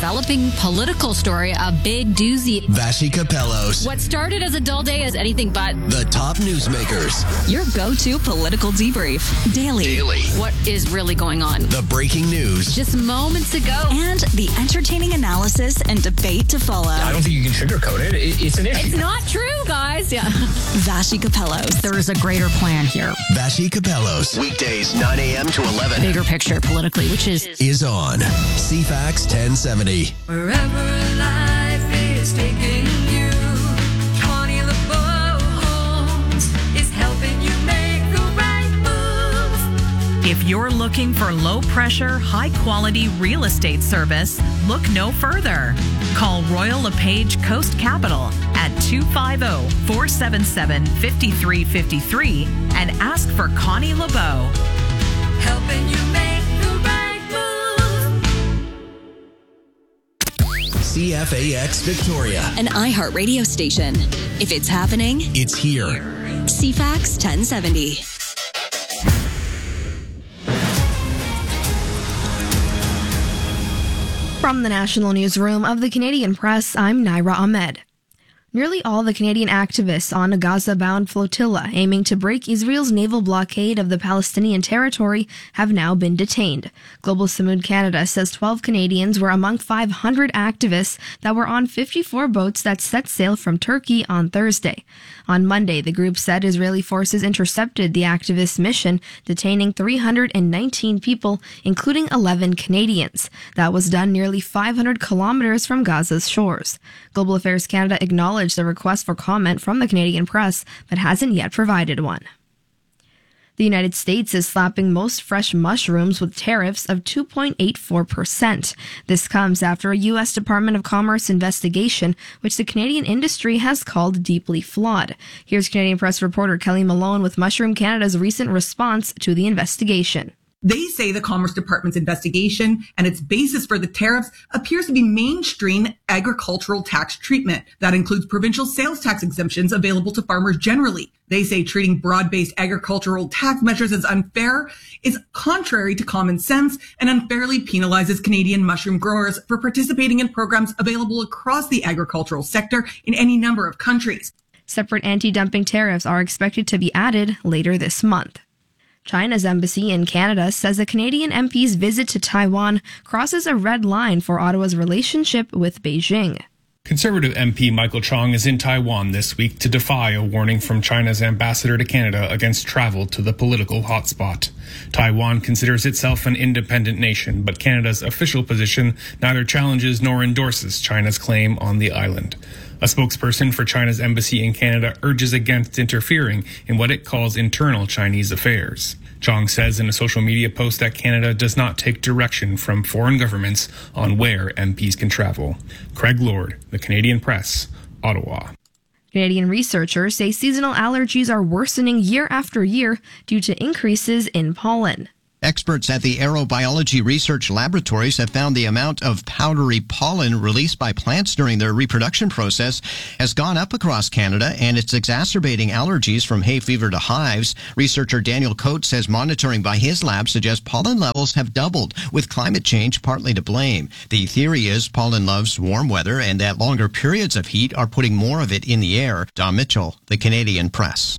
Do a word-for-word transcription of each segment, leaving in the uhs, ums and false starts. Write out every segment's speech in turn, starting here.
developing political story, a big doozy. Vassy Capellos. What started as a dull day is anything but. The top newsmakers. Your go-to political debrief. Daily. Daily. What is really going on? The breaking news. Just moments ago. And the entertaining analysis and debate to follow. I don't think you can sugarcoat it. it it's an issue. It's not true, guys. Yeah. Vassy Capellos. There is a greater plan here. Vassy Capellos. Weekdays nine a.m. to eleven. Bigger picture politically, which is... Is on C FAX ten seventy. Wherever life is taking you, Connie LeBeau Homes is helping you make the right move. If you're looking for low-pressure, high-quality real estate service, look no further. Call Royal LePage Coast Capital at two five zero, four seven seven, five three five three and ask for Connie LeBeau. Helping you make the right move. C F A X Victoria. An iHeartRadio station. If it's happening, It's here. C FAX ten seventy. From the National Newsroom of the Canadian Press, I'm Naira Ahmed. Nearly all the Canadian activists on a Gaza-bound flotilla aiming to break Israel's naval blockade of the Palestinian territory have now been detained. Global Samud Canada says twelve Canadians were among five hundred activists that were on fifty-four boats that set sail from Turkey on Thursday. On Monday, the group said Israeli forces intercepted the activists' mission, detaining three hundred nineteen people, including eleven Canadians. That was done nearly five hundred kilometers from Gaza's shores. Global Affairs Canada acknowledged the request for comment from the Canadian press, but hasn't yet provided one. The United States is slapping most fresh mushrooms with tariffs of two point eight four percent. This comes after a U S Department of Commerce investigation, which the Canadian industry has called deeply flawed. Here's Canadian Press reporter Kelly Malone with Mushroom Canada's recent response to the investigation. They say the Commerce Department's investigation and its basis for the tariffs appears to be mainstream agricultural tax treatment. That includes provincial sales tax exemptions available to farmers generally. They say treating broad-based agricultural tax measures as unfair is contrary to common sense and unfairly penalizes Canadian mushroom growers for participating in programs available across the agricultural sector in any number of countries. Separate anti-dumping tariffs are expected to be added later this month. China's embassy in Canada says a Canadian M P's visit to Taiwan crosses a red line for Ottawa's relationship with Beijing. Conservative M P Michael Chong is in Taiwan this week to defy a warning from China's ambassador to Canada against travel to the political hotspot. Taiwan considers itself an independent nation, but Canada's official position neither challenges nor endorses China's claim on the island. A spokesperson for China's embassy in Canada urges against interfering in what it calls internal Chinese affairs. Chong says in a social media post that Canada does not take direction from foreign governments on where M Ps can travel. Craig Lord, The Canadian Press, Ottawa. Canadian researchers say seasonal allergies are worsening year after year due to increases in pollen. Experts at the Aerobiology Research Laboratories have found the amount of powdery pollen released by plants during their reproduction process has gone up across Canada, and it's exacerbating allergies from hay fever to hives. Researcher Daniel Coates says monitoring by his lab suggests pollen levels have doubled, with climate change partly to blame. The theory is pollen loves warm weather and that longer periods of heat are putting more of it in the air. Don Mitchell, The Canadian Press.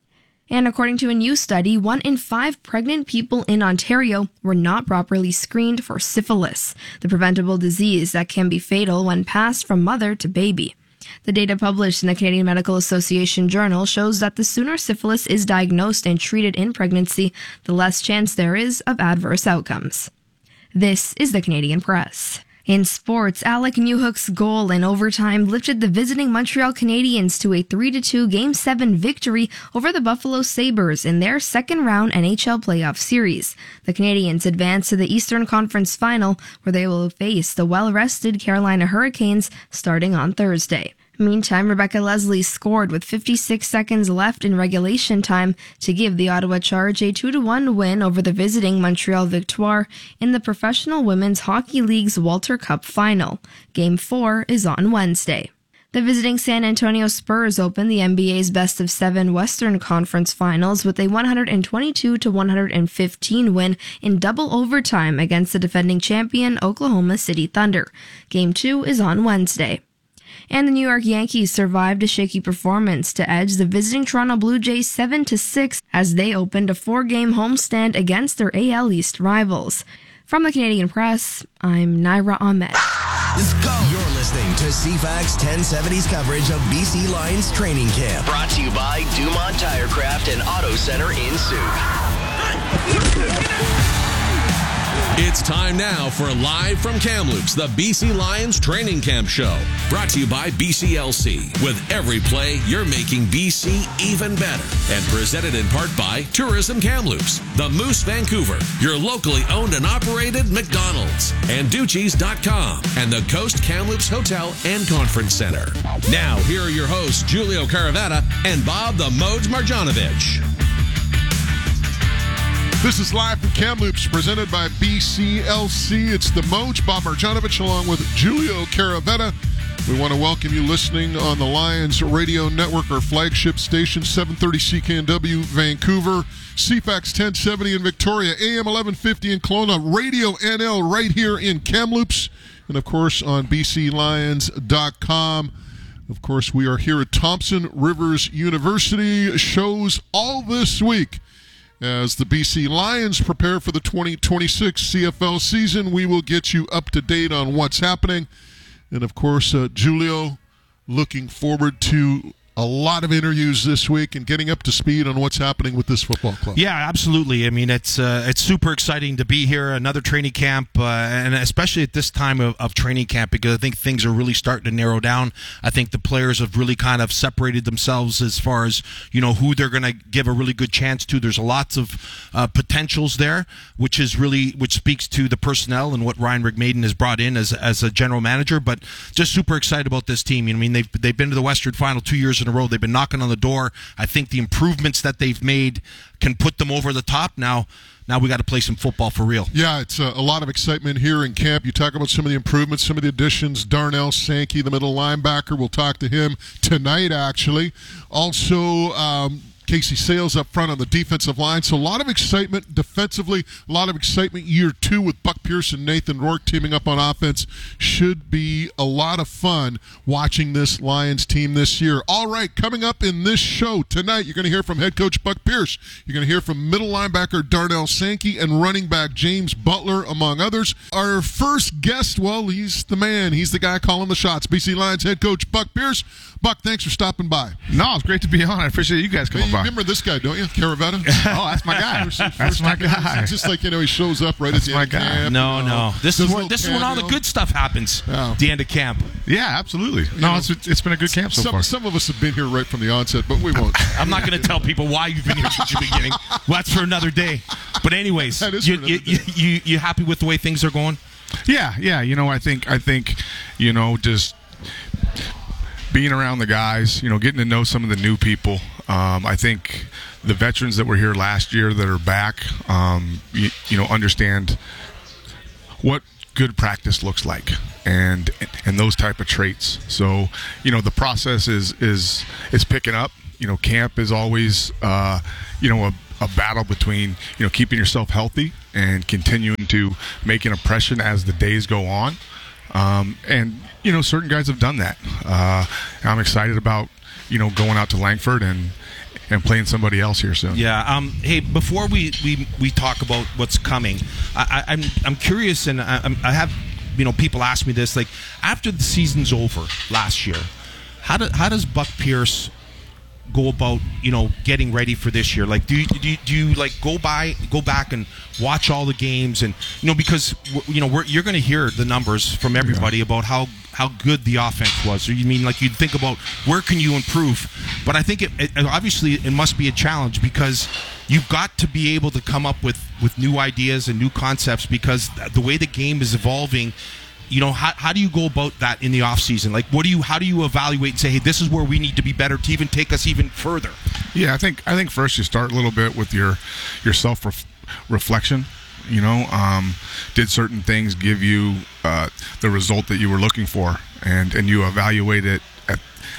And according to a new study, one in five pregnant people in Ontario were not properly screened for syphilis, the preventable disease that can be fatal when passed from mother to baby. The data published in the Canadian Medical Association Journal shows that the sooner syphilis is diagnosed and treated in pregnancy, the less chance there is of adverse outcomes. This is the Canadian Press. In sports, Alec Newhook's goal in overtime lifted the visiting Montreal Canadiens to a three to two Game seven victory over the Buffalo Sabres in their second-round N H L playoff series. The Canadiens advance to the Eastern Conference Final, where they will face the well-rested Carolina Hurricanes starting on Thursday. Meantime, Rebecca Leslie scored with fifty-six seconds left in regulation time to give the Ottawa Charge a two to one win over the visiting Montreal Victoire in the Professional Women's Hockey League's Walter Cup Final. Game four is on Wednesday. The visiting San Antonio Spurs opened the N B A's best of seven Western Conference Finals with a one twenty-two to one fifteen win in double overtime against the defending champion Oklahoma City Thunder. Game two is on Wednesday. And the New York Yankees survived a shaky performance to edge the visiting Toronto Blue Jays seven to six as they opened a four-game homestand against their A L East rivals. From the Canadian Press, I'm Naira Ahmed. Let's go. You're listening to C FAX ten seventy's coverage of B C Lions training camp. Brought to you by Dumont Tirecraft and Auto Center in Sioux. It's time now for Live from Kamloops, the B C Lions Training Camp Show. Brought to you by B C L C. With every play, you're making B C even better. And presented in part by Tourism Kamloops, the Moose Vancouver, your locally owned and operated McDonald's, and Ducci's dot com, and the Coast Kamloops Hotel and Conference Center. Now, here are your hosts, Julio Caravetta and Bob the Moj Marjanovic. This is Live from Kamloops, presented by B C L C. It's the Moj, Bob Marjanovic, along with Julio Caravetta. We want to welcome you listening on the Lions Radio Network, our flagship station, seven thirty C K N W, Vancouver, C FAX ten seventy in Victoria, A M eleven fifty in Kelowna, Radio N L right here in Kamloops, and, of course, on B C Lions dot com. Of course, we are here at Thompson Rivers University. Shows all this week. As the B C Lions prepare for the twenty twenty-six C F L season, we will get you up to date on what's happening. And, of course, uh, Julio, looking forward to a lot of interviews this week and getting up to speed on what's happening with this football club. Yeah, absolutely. I mean, it's uh, it's super exciting to be here, another training camp, uh, and especially at this time of, of training camp, because I think things are really starting to narrow down. I think the players have really kind of separated themselves as far as, you know, who they're going to give a really good chance to. There's lots of uh, potentials there, which is really, which speaks to the personnel and what Ryan McMaden has brought in as as a general manager. But just super excited about this team. I mean, they've they've been to the Western Final two years in a row. They've been knocking on the door. I think the improvements that they've made can put them over the top. Now, now we got to play some football for real. Yeah, it's a, a lot of excitement here in camp. You talk about some of the improvements, some of the additions. Darnell Sankey, the middle linebacker, we'll talk to him tonight, actually. Also, um, Casey Sales up front on the defensive line. So a lot of excitement defensively, a lot of excitement year two with Buck Pierce and Nathan Rourke teaming up on offense. Should be a lot of fun watching this Lions team this year. All right, coming up in this show tonight, you're going to hear from head coach Buck Pierce. You're going to hear from middle linebacker Darnell Sankey and running back James Butler, among others. Our first guest, well, he's the man. He's the guy calling the shots. B C Lions head coach Buck Pierce. Buck, thanks for stopping by. No, it's great to be on. I appreciate you guys coming hey, by. You remember this guy, don't you? Caravetta? Oh, that's my guy. First, that's first my appearance. guy. It's just like, you know, he shows up right that's at the my end guy. of camp. No, you know, no. This is does a where this is little when all the cameo. good stuff happens. Yeah. At the end of camp. Yeah, absolutely. You No, know, it's it's been a good camp so some, far. Some of us have been here right from the onset, but we won't. I'm not going to tell people why you've been here since the beginning. Well, that's for another day. But anyways, That is you, for another you, day. you, you, you happy with the way things are going? Yeah, yeah. You know, I think I think you know just being around the guys, you know, getting to know some of the new people. Um, I think the veterans that were here last year that are back, um, you, you know, understand what good practice looks like and and those type of traits. So, you know, the process is is is picking up. You know, camp is always uh, you know a, a battle between, you know, keeping yourself healthy and continuing to make an impression as the days go on. Um, and you know, certain guys have done that. Uh, I'm excited about, you know, going out to Langford and and playing somebody else here soon. Yeah. Um. Hey, before we, we, we talk about what's coming, I, I, I'm I'm curious, and I, I'm- I have, you know, people ask me this, like, after the season's over last year, how do, how does Buck Pierce go about, you know, getting ready for this year? Like, do you, do you, do you like go by go back and watch all the games, and, you know, because w- you know we're, you're going to hear the numbers from everybody about how how good the offense was. So you mean, like, you'd think about where can you improve, but I think it, it obviously it must be a challenge, because you've got to be able to come up with with new ideas and new concepts, because the way the game is evolving. You know, how, how do you go about that in the off season? Like, what do you how do you evaluate and say, hey, this is where we need to be better to even take us even further? Yeah, I think I think first you start a little bit with your your self ref- reflection. You know, um, did certain things give you uh, the result that you were looking for, and and you evaluate it at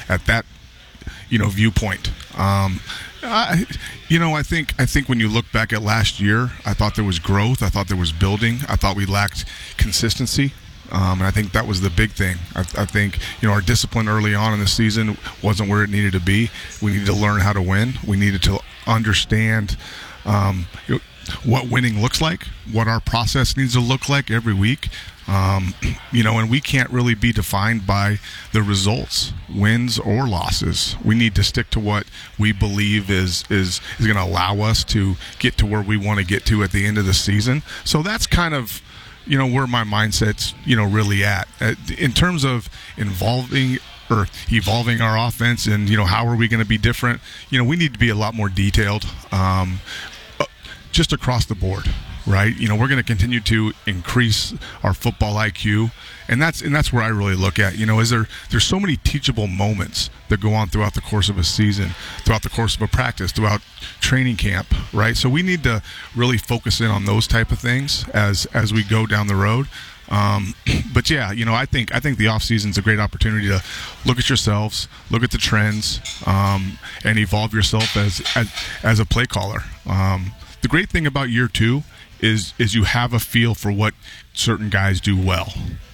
at that, you know, viewpoint. Um, I, you know, I think I think when you look back at last year, I thought there was growth. I thought there was building. I thought we lacked consistency. Um, and I think that was the big thing. I, I think, you know, our discipline early on in the season wasn't where it needed to be. We needed to learn how to win. We needed to understand um, you know, what winning looks like, what our process needs to look like every week. Um, you know, and we can't really be defined by the results, wins or losses. We need to stick to what we believe is is, is going to allow us to get to where we want to get to at the end of the season. So that's kind of, you know, where my mindset's, you know, really at. In terms of involving or evolving our offense and, you know, how are we going to be different, you know, we need to be a lot more detailed um, just across the board. Right, you know, we're going to continue to increase our football I Q, and that's and that's where I really look at. You know, is there there's so many teachable moments that go on throughout the course of a season, throughout the course of a practice, throughout training camp, right? So we need to really focus in on those type of things as as we go down the road. Um, but yeah, you know, I think I think the off season is a great opportunity to look at yourselves, look at the trends, um, and evolve yourself as as, as a play caller. Um, the great thing about year two is is you have a feel for what certain guys do well,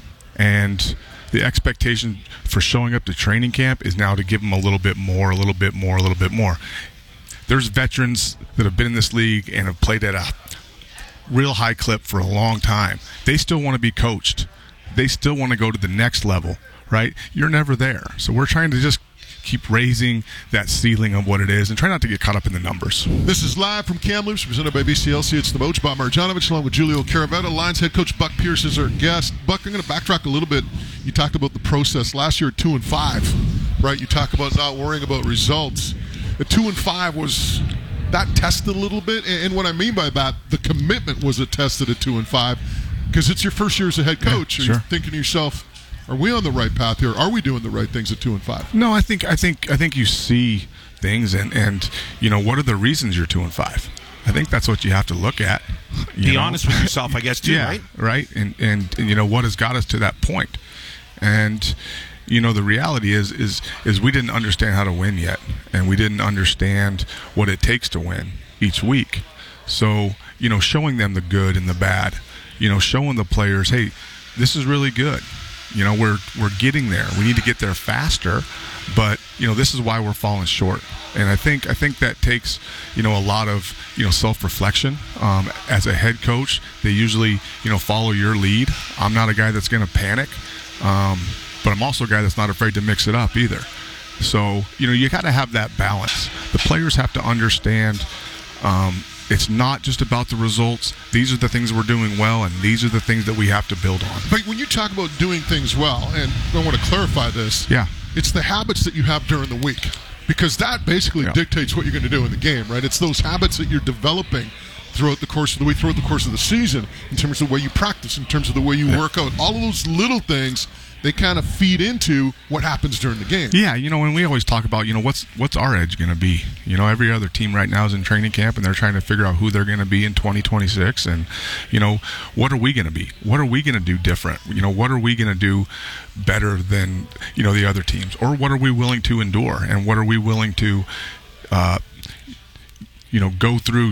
and the expectation for showing up to training camp is now to give them a little bit more, a little bit more, a little bit more. There's veterans that have been in this league and have played at a real high clip for a long time. They still want to be coached. They still want to go to the next level, right? You're never there. So we're trying to just keep raising that ceiling of what it is and try not to get caught up in the numbers. This is live from Kamloops, presented by B C L C. It's the Moach, Bob Marjanovic, along with Julio Caravetta. Lions head coach Buck Pierce is our guest. Buck, I'm going to backtrack a little bit. You talked about the process. Last year at two and five, right? You talk about not worrying about results. At two and five was that tested a little bit, and what I mean by that, the commitment was it tested at two and five because it's your first year as a head coach. Yeah, sure. You're thinking to yourself, are we on the right path here? Are we doing the right things at two and five? No, I think I think I think you see things, and, and you know, what are the reasons you're two and five? I think that's what you have to look at. You Be know? honest with yourself, I guess, too, yeah, right? Right, and, and and you know what has got us to that point, and you know the reality is is is we didn't understand how to win yet, and we didn't understand what it takes to win each week. So you know, showing them the good and the bad, you know, showing the players, hey, this is really good. You know, we're we're getting there. We need to get there faster, but you know, this is why we're falling short. And I think I think that takes, you know, a lot of, you know, self-reflection. Um, as a head coach, they usually, you know, follow your lead. I'm not a guy that's going to panic, um, but I'm also a guy that's not afraid to mix it up either. So, you know, you got to have that balance. The players have to understand um, it's not just about the results. These are the things we're doing well, and these are the things that we have to build on. But when you talk about doing things well, and I want to clarify this, yeah, it's the habits that you have during the week, because that basically yeah. dictates what you're going to do in the game, right? It's those habits that you're developing throughout the course of the week, throughout the course of the season, in terms of the way you practice, in terms of the way you yeah. work out. All of those little things, they kind of feed into what happens during the game. Yeah, you know, and we always talk about, you know, what's what's our edge going to be? You know, every other team right now is in training camp, and they're trying to figure out who they're going to be in twenty twenty-six. And, you know, what are we going to be? What are we going to do different? You know, what are we going to do better than, you know, the other teams? Or what are we willing to endure? And what are we willing to, uh, you know, go through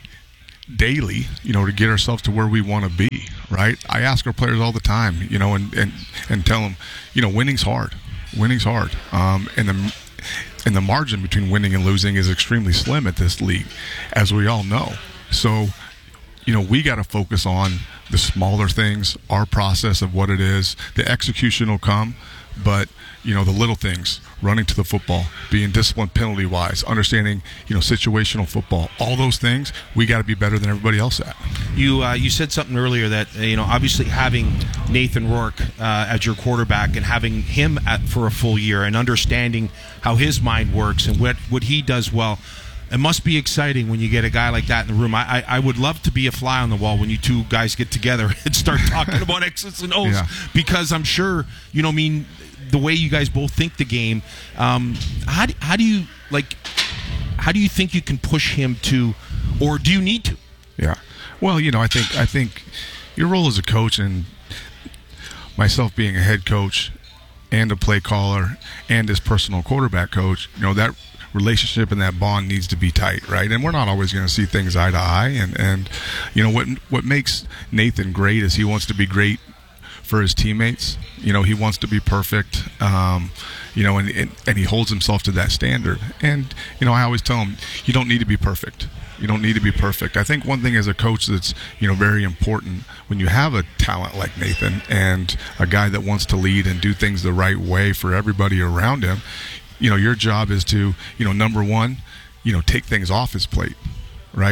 daily, you know, to get ourselves to where we want to be, right? I ask our players all the time, you know, and, and, and tell them, you know, winning's hard. Winning's hard. Um, and the and the margin between winning and losing is extremely slim at this league, as we all know. So, you know, we got to focus on the smaller things, our process of what it is. The execution will come, but, you know, the little things, running to the football, being disciplined penalty-wise, understanding, you know, situational football, all those things, we got to be better than everybody else at. You uh, you said something earlier that, uh, you know, obviously having Nathan Rourke uh, as your quarterback and having him at, for a full year and understanding how his mind works and what, what he does well, it must be exciting when you get a guy like that in the room. I, I, I would love to be a fly on the wall when you two guys get together and start talking about X's and O's, yeah. because I'm sure, you know, I mean, the way you guys both think the game, um, how do, how do you like? How do you think you can push him to, or do you need to? Yeah, well, you know, I think I think your role as a coach and myself being a head coach, and a play caller and his personal quarterback coach, you know, that relationship and that bond needs to be tight, right? And we're not always going to see things eye to eye. And, and you know, what what makes Nathan great is he wants to be great for his teammates. You know, he wants to be perfect, um, you know, and, and, and he holds himself to that standard. And, you know, I always tell him, you don't need to be perfect. You don't need to be perfect. I think one thing as a coach that's, you know, very important when you have a talent like Nathan and a guy that wants to lead and do things the right way for everybody around him, you know, your job is to, you know, number one, you know, take things off his plate, right?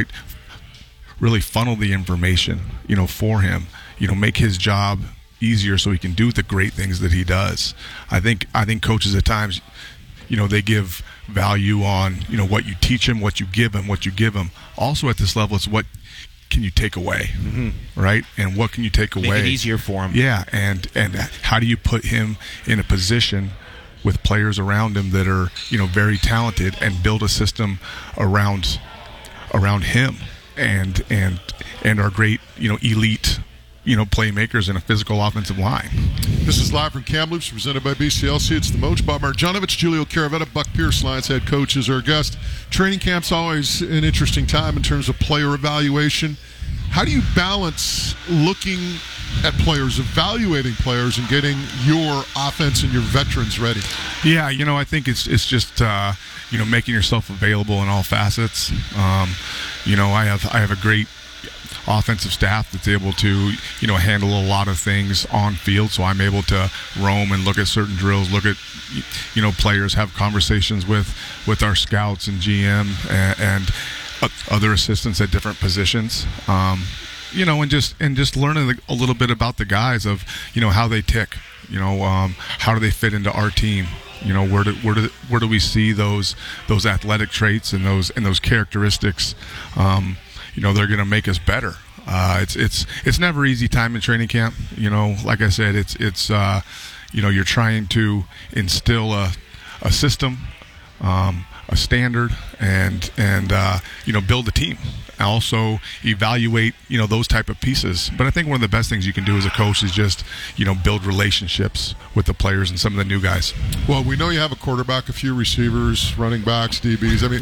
Really funnel the information, you know, for him, you know, make his job easier so he can do the great things that he does. I think, I think coaches at times, you know, they give value on, you know, what you teach him, what you give him, what you give him. Also at this level, it's what can you take away, mm-hmm. right? And what can you take Make away? Make it easier for him. Yeah, and and how do you put him in a position with players around him that are, you know, very talented and build a system around around him and and and our great, you know, elite, you know, playmakers in a physical offensive line. This is live from Kamloops, presented by B C L C. It's the Moach. Bob Marjanovic, Julio Caravetta, Buck Pierce, Lions head coach, is our guest. Training camp's always an interesting time in terms of player evaluation. How do you balance looking at players, evaluating players, and getting your offense and your veterans ready? Yeah, you know, I think it's it's just uh, you know, making yourself available in all facets. Um, you know, I have I have a great offensive staff that's able to, you know, handle a lot of things on field, so I'm able to roam and look at certain drills, look at, you know, players, have conversations with with our scouts and G M and, and other assistants at different positions, um, you know, and just and just learning a little bit about the guys, of, you know, how they tick, you know, um, how do they fit into our team. You know, where do where do where do we see those those athletic traits and those and those characteristics? Um, you know, they're going to make us better. Uh, it's it's it's never easy time in training camp. You know, like I said, it's it's uh, you know, you're trying to instill a a system, um, a standard, and and uh, you know, build a team. Also evaluate, you know, those type of pieces. But I think one of the best things you can do as a coach is just, you know, build relationships with the players and some of the new guys. Well, we know you have a quarterback, a few receivers, running backs, D Bs. I mean,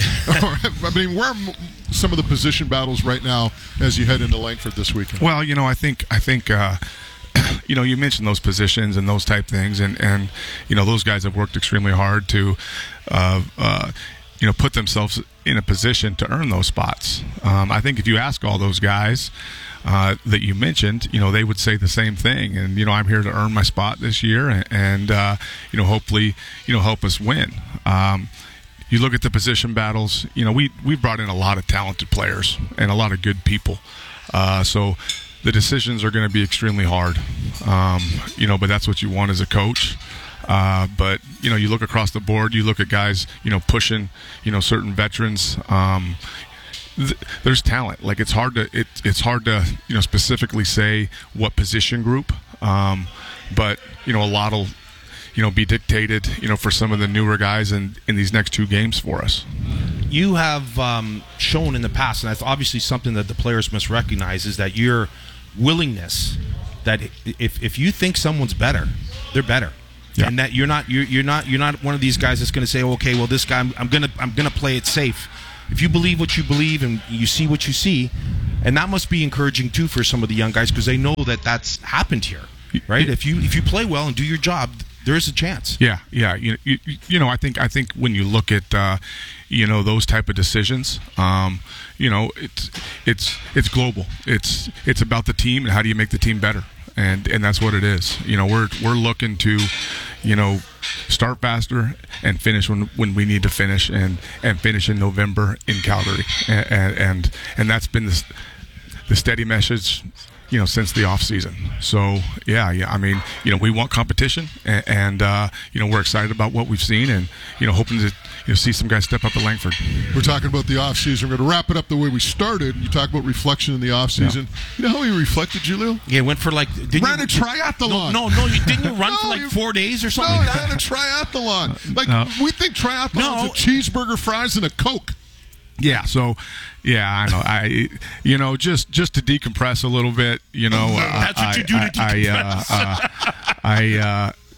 I mean, where are some of the position battles right now as you head into Langford this weekend? Well, you know, I think I think uh, you know, you mentioned those positions and those type things, and and you know, those guys have worked extremely hard to uh, uh, you know, put themselves in a position to earn those spots. Um, I think if you ask all those guys uh, that you mentioned, you know, they would say the same thing. And, you know, I'm here to earn my spot this year and, and uh, you know, hopefully, you know, help us win. Um, you look at the position battles, you know, we, we brought in a lot of talented players and a lot of good people. Uh, so the decisions are going to be extremely hard, um, you know, but that's what you want as a coach. Uh, but, you know, you look across the board, you look at guys, you know, pushing, you know, certain veterans. Um, th- there's talent. Like, it's hard to, it, it's hard to, you know, specifically say what position group. Um, but, you know, a lot will, you know, be dictated, you know, for some of the newer guys in, in these next two games for us. You have um, shown in the past, and that's obviously something that the players must recognize, is that your willingness, that if if you think someone's better, they're better. Yeah. And that you're not you're, you're not you're not one of these guys that's going to say, okay, well, this guy, I'm, I'm gonna I'm gonna play it safe. If you believe what you believe and you see what you see, and that must be encouraging too for some of the young guys, because they know that that's happened here, right? If you if you play well and do your job, there is a chance. Yeah, yeah. You you, you know, I think I think when you look at uh, you know, those type of decisions, um, you know, it's it's it's global. It's it's about the team and how do you make the team better. And and that's what it is. You know, we're we're looking to, you know, start faster and finish when, when we need to finish, and, and finish in November in Calgary. And and, and that's been the, the steady message, you know, since the off season. So yeah, yeah. I mean, you know, we want competition, and, and uh, you know, we're excited about what we've seen, and, you know, hoping to, you know, see some guys step up at Langford. We're talking about the off season. We're going to wrap it up the way we started. You talk about reflection in the off season. Yeah. You know how he reflected, Julio? Yeah, went for like didn't ran you, a triathlon. No, no, no. You didn't you run no, for like you, four days or something no, like that? No, he ran a triathlon. Like no. we think triathlon no. is a cheeseburger, fries, and a Coke. Yeah, so yeah, I know. I you know, just just to decompress a little bit, you know. That's uh, what I, you do to I, decompress. I, uh, uh, I uh,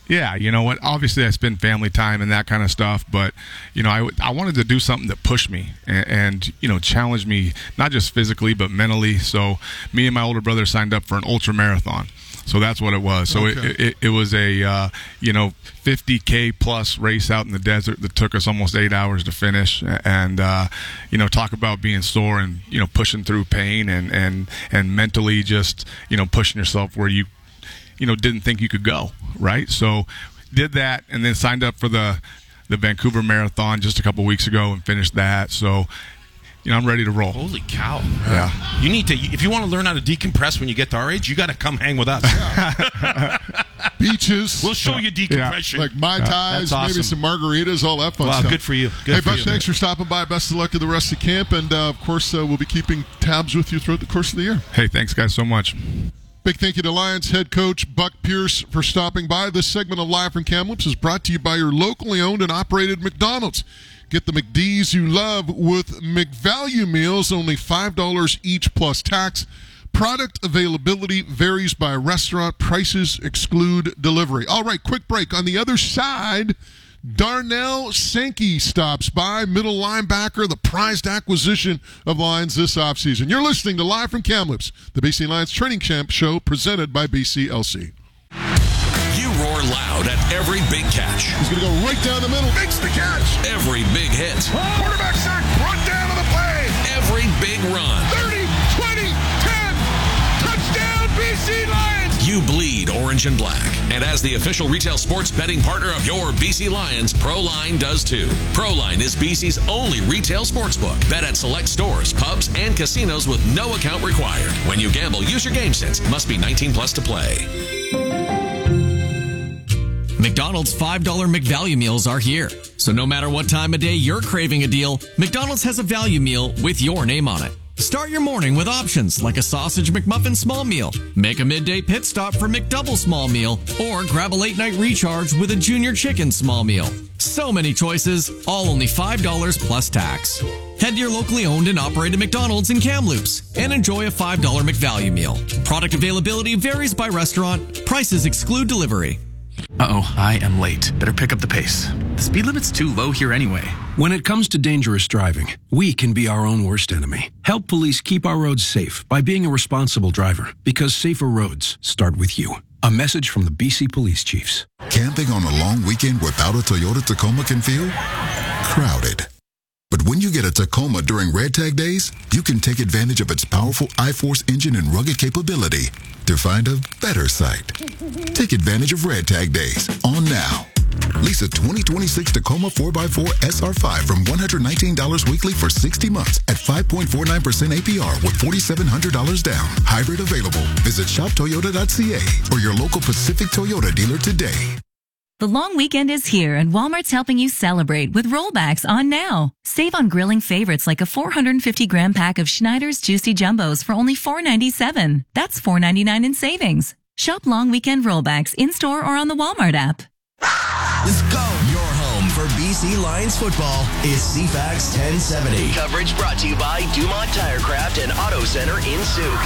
Yeah, you know what? Obviously, I spend family time and that kind of stuff, but you know, I, I wanted to do something that pushed me and, and you know, challenged me not just physically but mentally. So, me and my older brother signed up for an ultra marathon. So that's what it was. So Okay. it, it it was a uh, you know fifty K plus race out in the desert that took us almost eight hours to finish, and uh, you know talk about being sore and you know pushing through pain and and and mentally just you know pushing yourself where you you know didn't think you could go, right? So did that and then signed up for the the Vancouver Marathon just a couple weeks ago and finished that. So you know I'm ready to roll. Holy cow! Yeah. You need to, if you want to learn how to decompress when you get to our age, you got to come hang with us. Beaches. We'll show you decompression. Like Mai Tais, That's awesome. maybe some margaritas, all that fun Wow, stuff. good for you. Good hey, for Buck, you. thanks for stopping by. Best of luck to the rest of camp. And, uh, of course, uh, we'll be keeping tabs with you throughout the course of the year. Hey, thanks, guys, so much. Big thank you to Lions head coach Buck Pierce for stopping by. This segment of Live from Kamloops is brought to you by your locally owned and operated McDonald's. Get the McD's you love with McValue meals, only five dollars each plus tax. Product availability varies by restaurant. Prices exclude delivery. All right, quick break. On the other side, Darnell Sankey stops by, middle linebacker, the prized acquisition of Lions this offseason. You're listening to Live from Kamloops, the B C Lions Training Camp show presented by B C L C. You roar loud at every big catch. He's going to go right down the middle. Makes the catch. Every big hit. Quarterback sack. Brought down on the play. Every big run. thirty, twenty, ten. Touchdown, B C Lions. You bleed orange and black. And as the official retail sports betting partner of your B C Lions, ProLine does too. ProLine is B C's only retail sportsbook. Bet at select stores, pubs, and casinos with no account required. When you gamble, use your game sense. Must be nineteen plus to play. McDonald's five dollar McValue meals are here. So no matter what time of day you're craving a deal, McDonald's has a value meal with your name on it. Start your morning with options like a sausage McMuffin small meal, make a midday pit stop for McDouble small meal, or grab a late night recharge with a junior chicken small meal. So many choices, all only five dollars plus tax. Head to your locally owned and operated McDonald's in Kamloops and enjoy a five dollar McValue meal. Product availability varies by restaurant. Prices exclude delivery. Uh-oh, I am late. Better pick up the pace. The speed limit's too low here anyway. When it comes to dangerous driving, we can be our own worst enemy. Help police keep our roads safe by being a responsible driver, because safer roads start with you. A message from the B C Police Chiefs. Camping on a long weekend without a Toyota Tacoma can feel crowded. But when you get a Tacoma during Red Tag Days, you can take advantage of its powerful I-Force engine and rugged capability to find a better site. Take advantage of Red Tag Days on now. Lease a twenty twenty-six Tacoma four by four S R five from one hundred nineteen dollars weekly for sixty months at five point four nine percent A P R with four thousand seven hundred dollars down. Hybrid available. Visit shop toyota dot c a or your local Pacific Toyota dealer today. The long weekend is here, and Walmart's helping you celebrate with rollbacks on now. Save on grilling favorites like a four hundred fifty gram pack of Schneider's Juicy Jumbos for only four ninety-seven. That's four ninety-nine in savings. Shop long weekend rollbacks in-store or on the Walmart app. Let's go. Your home for B C Lions football is C FAX ten seventy. Coverage brought to you by Dumont Tirecraft and Auto Center in Souk.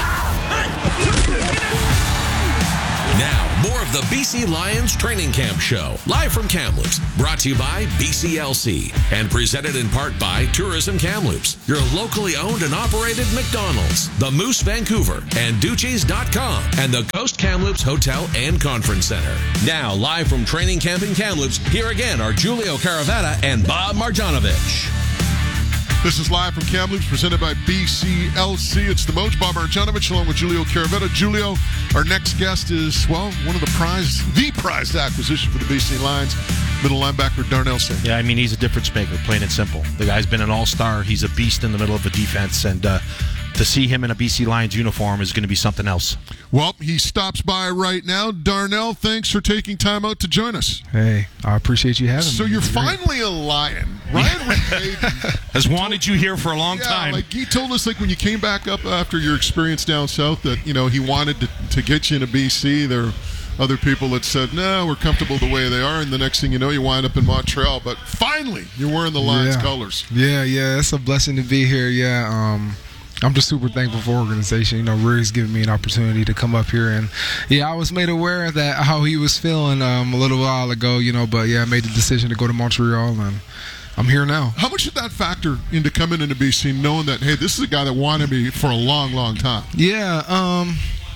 Now, more of the B C Lions Training Camp Show, live from Kamloops, brought to you by B C L C and presented in part by Tourism Kamloops, your locally owned and operated McDonald's, the Moose Vancouver, and Ducci's dot com, and the Coast Kamloops Hotel and Conference Center. Now, live from Training Camp in Kamloops, here again are Julio Caravetta and Bob Marjanovic. This is Live from Kamloops, presented by B C L C. It's the Moj, Bob Marjanovic, along with Julio Caravetta. Julio, our next guest is, well, one of the prized, the prized acquisition for the B C Lions, middle linebacker Darnell Sankey. Yeah, I mean, he's a difference maker, plain and simple. The guy's been an all-star. He's a beast in the middle of a defense, and uh, to see him in a B C Lions uniform is going to be something else. Well, he stops by right now. Darnell, thanks for taking time out to join us. Hey, I appreciate you having so me. So you're finally a Lion. Ryan McVay has wanted you here for a long yeah, time. Like he told us, like when you came back up after your experience down south, that you know he wanted to, to get you into B C. There are other people that said, "No, we're comfortable the way they are," and the next thing you know, you wind up in Montreal. But finally, you're wearing the Lions yeah. colors. Yeah, yeah, it's a blessing to be here. Yeah, um, I'm just super thankful for organization. You know, Riggs giving me an opportunity to come up here, and yeah, I was made aware of that how he was feeling um, a little while ago. You know, but yeah, I made the decision to go to Montreal, and I'm here now. How much did that factor into coming into B C, knowing that, hey, this is a guy that wanted me for a long, long time? Yeah, um,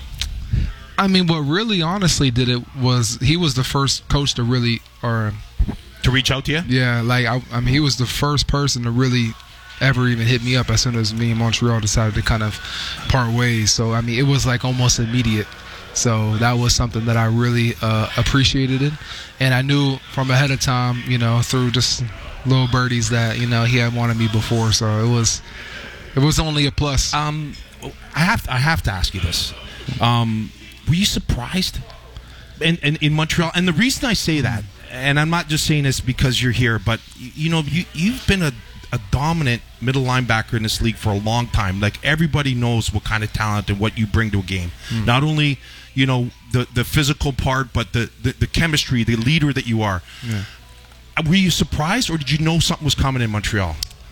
I mean, what really honestly did it was he was the first coach to really, or to reach out to you. Yeah, like I, I mean, he was the first person to really ever even hit me up as soon as me and Montreal decided to kind of part ways. So I mean, it was like almost immediate. So that was something that I really uh, appreciated it, and I knew from ahead of time, you know, through just little birdies that you know he had wanted me before. So it was, it was only a plus. Um, I have to, I have to ask you this. Um, were you surprised in, in in Montreal? And the reason I say that, and I'm not just saying this because you're here, but you know, you you've been a a dominant middle linebacker in this league for a long time. Like, everybody knows what kind of talent and what you bring to a game. Mm. Not only, you know, the the physical part, but the, the, the chemistry, the leader that you are. Yeah. Were you surprised, or did you know something was coming in Montreal?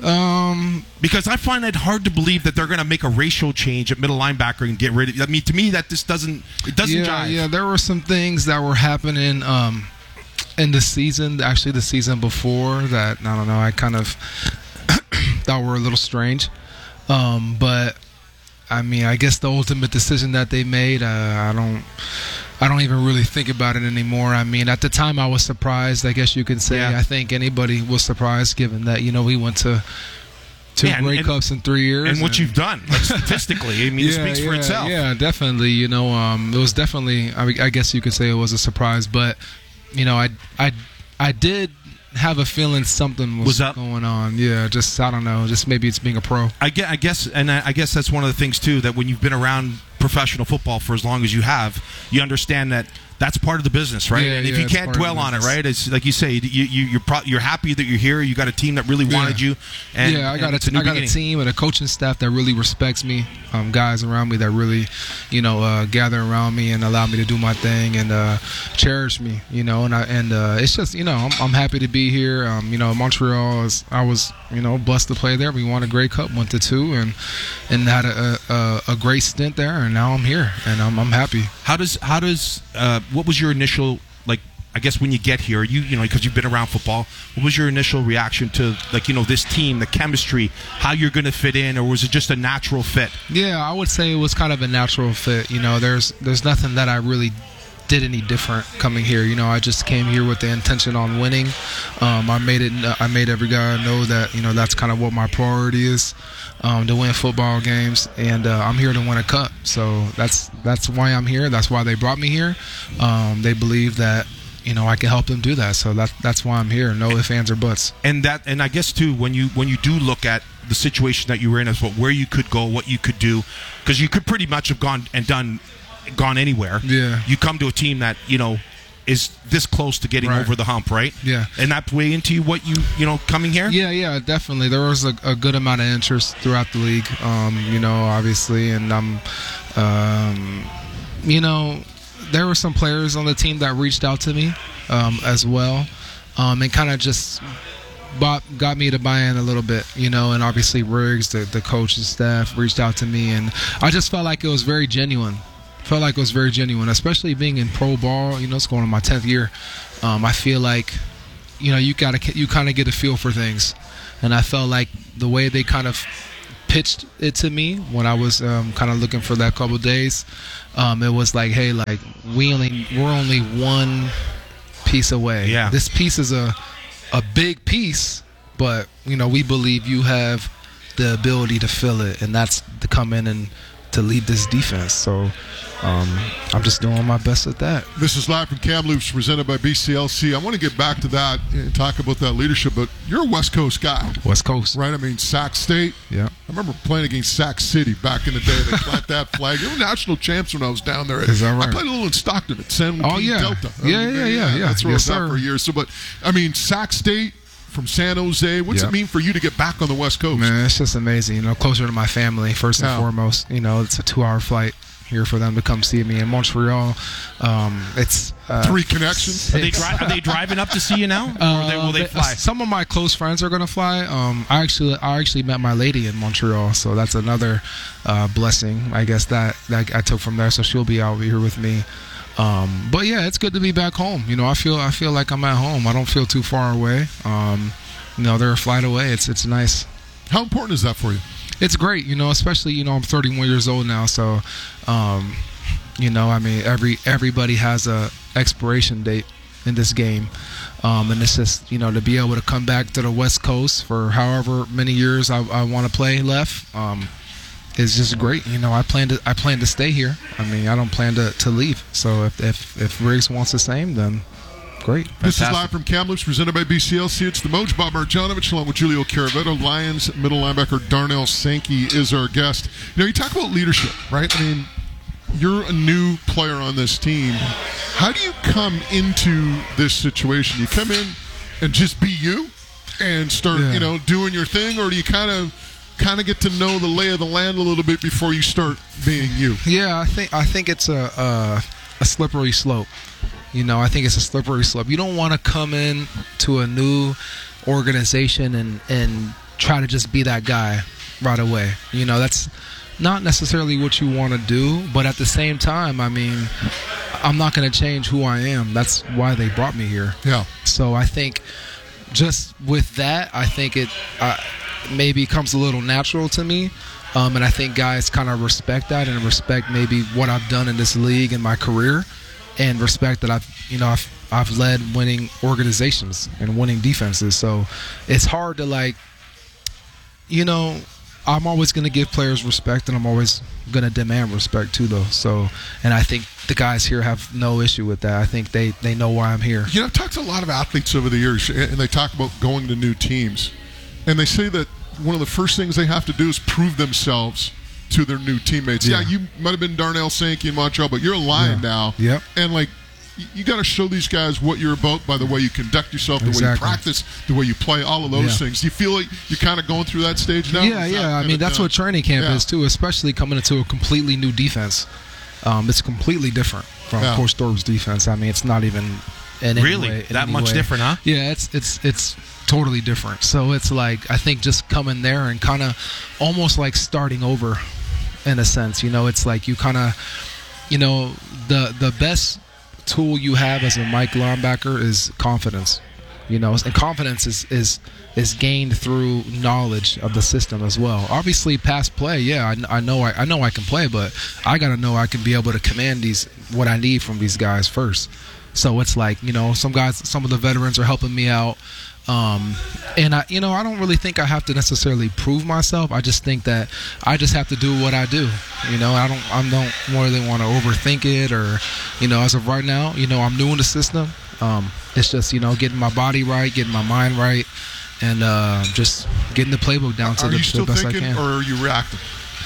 Um, because I find it hard to believe that they're going to make a ratio change at middle linebacker and get rid of. I mean, to me, that just doesn't it doesn't yeah, jive. Yeah, there were some things that were happening um, in the season, actually the season before, that I don't know. I kind of thought were a little strange, um, but I mean, I guess the ultimate decision that they made, uh, I don't. I don't even really think about it anymore. I mean, at the time I was surprised, I guess you could say. Yeah. I think anybody was surprised, given that, you know, we went to two Yeah, and- Grey and- Cups in three years. And what you've done, like, statistically, I mean, it speaks for yeah, itself. Yeah, definitely. You know, um, it was definitely, I, I guess you could say it was a surprise. But, you know, I, I, I did have a feeling something was, Was up? going on. Yeah, just, I don't know, just maybe it's being a pro. I guess, I guess, and I I guess that's one of the things too, that when you've been around professional football for as long as you have, you understand that that's part of the business, right? Yeah, and if yeah, you it's can't part of dwell the on it, business. right? It's like you say, you, you you're pro- you're happy that you're here. You got a team that really wanted you. And, yeah, I got and a it's a new I got beginning. a team and a coaching staff that really respects me. Um, guys around me that really, you know, uh, gather around me and allow me to do my thing and uh, cherish me. You know, and I and uh, it's just, you know, I'm, I'm happy to be here. Um, you know, Montreal is, I was, you know, blessed to play there. We won a Grey Cup, went to two, and and had a a, a great stint there. And now I'm here, and I'm I'm happy. How does how does uh, what was your initial, like, I guess when you get here, you you know, because you've been around football, what was your initial reaction to, like, you know, this team, the chemistry, how you're going to fit in, or was it just a natural fit? Yeah, I would say it was kind of a natural fit. You know, there's there's nothing that I really did any different coming here. You know, I just came here with the intention on winning. Um, I made it. I made every guy know that, you know, that's kind of what my priority is, um, to win football games, and uh, I'm here to win a cup. So that's that's why I'm here. That's why they brought me here. Um, they believe that, you know, I can help them do that. So that's that's why I'm here. No ifs, ands, or buts. And that, and I guess too, when you when you do look at the situation that you were in, as well, where you could go, what you could do, because you could pretty much have gone and done, gone anywhere. Yeah. You come to a team that, you know, is this close to getting Right. over the hump, right? Yeah. And that play into what you you know coming here. Yeah, yeah, definitely. There was a, a good amount of interest throughout the league, um, you know, obviously, and um, um, you know, there were some players on the team that reached out to me um, as well, um, and kind of just bought, got me to buy in a little bit, you know, and obviously Riggs, the, the coach and staff, reached out to me, and I just felt like it was very genuine. Felt like it was very genuine, especially being in pro ball. You know, it's going on my tenth year. Um, I feel like, you know, you gotta you kind of get a feel for things, and I felt like the way they kind of pitched it to me when I was um, kind of looking for that couple days, um, it was like, hey, like we only we're only one piece away. Yeah. This piece is a a big piece, but you know, we believe you have the ability to fill it, and that's to come in and to lead this defense. So um, I'm just doing my best at that. This is Live from Kamloops, presented by B C L C. I want to get back to that and talk about that leadership, but you're a West Coast guy. West Coast. Right? I mean, Sac State. Yeah. I remember playing against Sac City back in the day. They plant that flag. They were national champs when I was down there. Is that right? I played a little in Stockton at San Oh, Joaquin yeah. Delta. Yeah, I mean, yeah, yeah, yeah. That's where Yes, I was out sir. for years. So, but, I mean, Sac State from San Jose, what's Yeah. it mean for you to get back on the West Coast? Man, it's just amazing. You know, closer to my family, first and Yeah. foremost. You know, it's a two-hour flight here for them to come see me in Montreal. Um, it's uh, Three connections. Are they, dri- are they driving up to see you now, or Uh, they, will they they- fly? Some of my close friends are gonna fly. Um, I actually, I actually met my lady in Montreal, so that's another uh, blessing, I guess that that I took from there. So she'll be out here with me. Um, but yeah, it's good to be back home. You know, I feel, I feel like I'm at home. I don't feel too far away. Um, you know, they're a flight away. It's, it's nice. How important is that for you? It's great. You know, especially you know, I'm thirty-one years old now, so. Um, You know, I mean, every everybody has a expiration date in this game, um, and it's just you know to be able to come back to the West Coast for however many years I, I want to play left um, is just great. You know, I plan to I plan to stay here. I mean, I don't plan to, to leave. So if if if Riggs wants the same, then great. This is live from Kamloops, presented by B C L C. It's the Moj. Bob Marjanovic, along with Julio Caraveto. Lions middle linebacker Darnell Sankey is our guest. You know, you talk about leadership, right? I mean, you're a new player on this team. How do you come into this situation? You come in and just be you and start, Yeah. you know, doing your thing, or do you kind of kind of get to know the lay of the land a little bit before you start being you? Yeah, I think I think it's a a, a slippery slope. You know, I think it's a slippery slope. You don't want to come in to a new organization and and try to just be that guy right away. You know, that's not necessarily what you want to do, but at the same time, I mean, I'm not going to change who I am. That's why they brought me here. Yeah. So I think just with that, I think it uh, maybe comes a little natural to me. Um, and I think guys kind of respect that and respect maybe what I've done in this league in my career, and respect that I've, you know, I've, I've led winning organizations and winning defenses. So it's hard to like, you know, I'm always going to give players respect, and I'm always going to demand respect too, though. So, and I think the guys here have no issue with that. I think they, they know why I'm here. You know, I've talked to a lot of athletes over the years, and they talk about going to new teams. And they say that one of the first things they have to do is prove themselves to their new teammates. Yeah, Yeah. you might have been Darnell Sankey in Montreal, but you're a Lion Yeah. now. Yep. And, like, y- you got to show these guys what you're about by the way you conduct yourself, the way you Exactly. practice, the way you play, all of those Yeah. things. Do you feel like you're kind of going through that stage now? Yeah, Is that yeah. I kind mean, of that's done? what training camp Yeah. is too, especially coming into a completely new defense. Um, it's completely different from Yeah. Coach Thorpe's defense. I mean, it's not even in any Really? way- in That any much way. different, huh? Yeah, it's it's it's totally different. So it's like I think just coming there and kind of almost like starting over, in a sense. You know, it's like you kind of, you know, the the best tool you have as a Mike linebacker is confidence. You know, and confidence is is is gained through knowledge of the system as well. Obviously, past play, yeah, I, I know I, I know I can play, but I gotta know I can be able to command these what I need from these guys first. So it's like, you know, some guys, some of the veterans are helping me out. Um, and I, you know, I don't really think I have to necessarily prove myself. I just think that I just have to do what I do. You know, I don't, I don't really want to overthink it, or, you know, as of right now, you know, I'm new in the system. Um, it's just, you know, getting my body right, getting my mind right, and uh, just getting the playbook down to Are the, you to still the best I thinking, can. or are you reacting?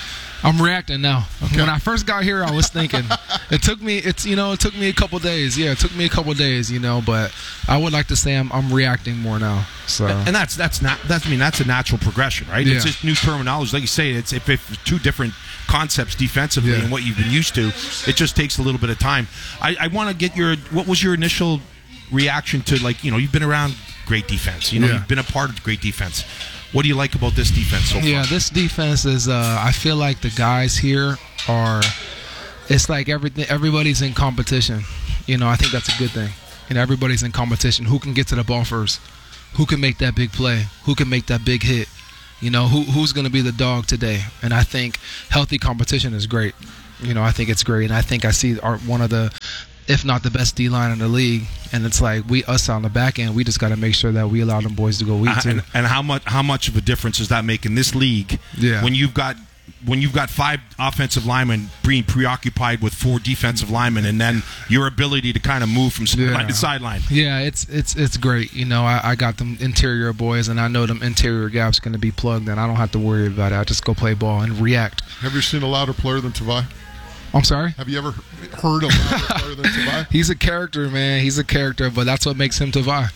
I'm reacting now. When I first got here, I was thinking. It took me. It's you know, it took me a couple days. Yeah, it took me a couple days. You know, but I would like to say I'm I'm reacting more now. So And that's that's not that's I mean that's a natural progression, right? Yeah. It's just new terminology, like you say. It's if, if two different concepts defensively Yeah. and what you've been used to, it just takes a little bit of time. I, I want to get your what was your initial reaction to, like, you know, you've been around great defense. You know, Yeah. you've been a part of great defense. What do you like about this defense so far? Yeah, this defense is. Uh, I feel like the guys here are. It's like everything. Everybody's in competition. You know, I think that's a good thing. And everybody's in competition. Who can get to the ball first? Who can make that big play? Who can make that big hit? You know, who who's going to be the dog today? And I think healthy competition is great. You know, I think it's great, and I think I see our, one of the, if not the best D line in the league. And it's like we us on the back end, we just got to make sure that we allow them boys to go weak Uh, too. and, and how much how much of a difference does that make in this league? Yeah. When you've got when you've got five offensive linemen being preoccupied with four defensive linemen, and then your ability to kind of move from sideline to sideline. Yeah, it's it's it's great. You know, I, I got them interior boys, and I know them interior gaps going to be plugged, and I don't have to worry about it. I just go play ball and react. Have you seen a louder player than Tavai? I'm sorry? Have you ever heard a louder player than Tavai? He's a character, man. He's a character, but that's what makes him Tavai.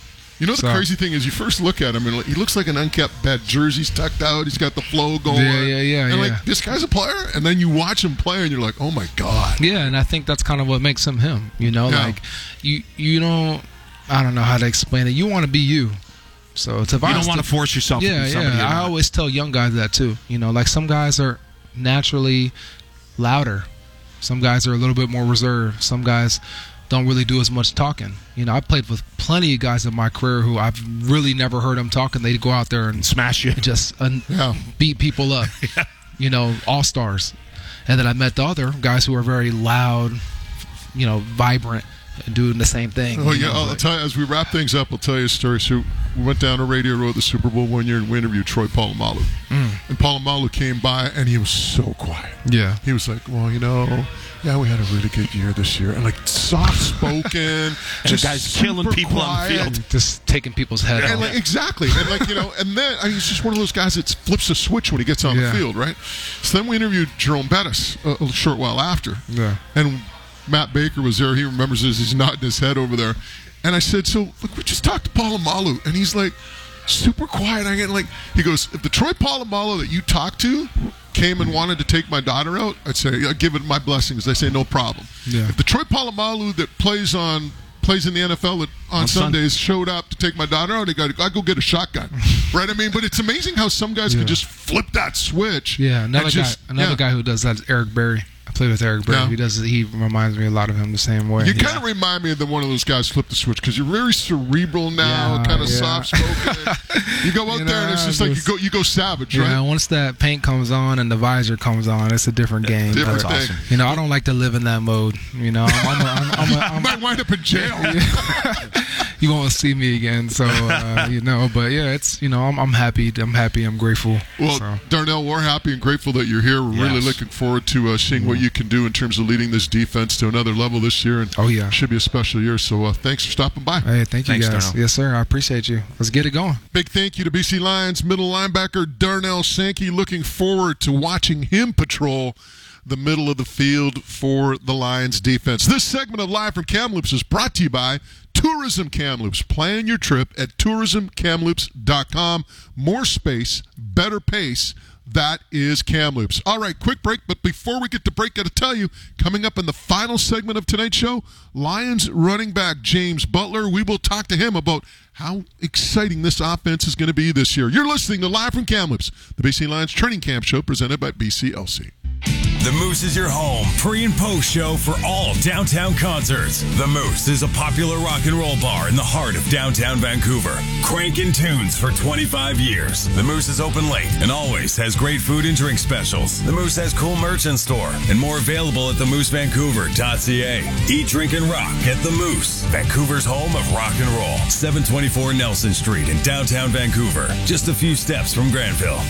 You know, the So- crazy thing is, you first look at him, and he looks like an unkept bet. Jersey's tucked out. He's got the flow going. Yeah, yeah, yeah, And, yeah. like, this guy's a player. And then you watch him play, and you're like, oh, my God. Yeah, and I think that's kind of what makes him him. You know, Yeah. like you you know, I don't know how to explain it. You want to be you. So Tavares, You don't wanna force yourself to Yeah, be somebody yeah. you're I not. always tell young guys that too. You know, like some guys are naturally louder. Some guys are a little bit more reserved. Some guys don't really do as much talking. You know, I played with plenty of guys in my career who I've really never heard them talking. They go out there and smash you, just uh, beat people up. You know, all stars. And then I met the other guys who are very loud, you know, vibrant, and doing the same thing. Oh, you yeah. know, I'll like- tell you, as we wrap things up, I'll tell you a story. So we went down to Radio Row at the Super Bowl one year, and we interviewed Troy Polamalu. Mm. And Polamalu came by, and he was so quiet. Yeah. He was like, well, you know, yeah, we had a really good year this year. And, like, soft-spoken. just the guy's killing super people on the quiet. field. Just taking people's head And off. like, exactly. And, like, you know, and then, I mean, he's just one of those guys that flips a switch when he gets on Yeah. the field, right? So then we interviewed Jerome Bettis a, a short while after. Yeah. And Matt Baker was there. He remembers this. He's nodding his head over there. And I said, so, look, we just talked to Polamalu. And he's like, super quiet. I get like, he goes, if the Troy Polamalu that you talked to came and wanted to take my daughter out, I'd say, I'd give it my blessings. They say, no problem. Yeah. If the Troy Polamalu that plays on plays in the N F L that on, On Sun- Sundays showed up to take my daughter out, I got I go get a shotgun, right? I mean, but it's amazing how some guys Yeah. can just flip that switch. Yeah, another and just- guy, another yeah. guy who does that is Eric Berry. I played with Eric Berry. Yeah. He does. He reminds me a lot of him the same way. You kind of remind me of the one of those guys flip the switch because you're very cerebral now, Yeah, kind of yeah. soft spoken. You go out You there and it's know, just like you just- go you go savage, Yeah, right? once that paint comes on and the visor comes on, it's a different game. Different But, thing. Awesome. You know, I don't like to live in that mode. You know, I'm, I'm, a, I'm, I'm, a, I I'm might wind up in jail. you won't see me again. So uh, you know, but yeah, it's you know, I'm, I'm happy. I'm happy. I'm grateful. Well, so. Darnell, we're happy and grateful that you're here. We're really Yes. looking forward to uh, seeing what you can do in terms of leading this defense to another level this year. And oh yeah, should be a special year. So uh, thanks for stopping by. Hey, thank you Thanks, guys. Darnell. Yes, sir. I appreciate you. Let's get it going. Big thank you to B C Lions middle linebacker Darnell Sankey. Looking forward to watching him patrol the middle of the field for the Lions defense. This segment of Live from Kamloops is brought to you by Tourism Kamloops. Plan your trip at tourism kamloops dot com. More space, better pace. That is Kamloops. All right, quick break, but before we get to break, got to tell you, coming up in the final segment of tonight's show, Lions running back James Butler. We will talk to him about how exciting this offense is going to be this year. You're listening to Live from Kamloops, the B C Lions Training Camp Show presented by B C L C. The Moose is your home pre and post show for all downtown concerts. The Moose is a popular rock and roll bar in the heart of downtown Vancouver. Cranking tunes for twenty-five years. The Moose is open late and always has great food and drink specials. The Moose has cool merch in store and more available at the moose vancouver dot c a. Eat, drink, and rock at The Moose, Vancouver's home of rock and roll. seven twenty-four Nelson Street in downtown Vancouver. Just a few steps from Granville.